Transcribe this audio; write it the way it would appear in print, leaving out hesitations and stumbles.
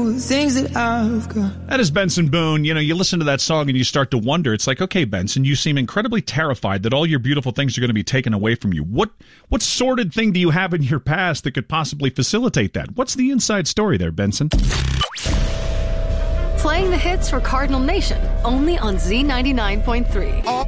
the things that I've got. That is Benson Boone. You know, you listen to that song and you start to wonder. It's like, okay, Benson, you seem incredibly terrified that all your beautiful things are going to be taken away from you. What sordid thing do you have in your past that could possibly facilitate that? What's the inside story there, Benson? Playing the hits for Cardinal Nation, only on Z99.3.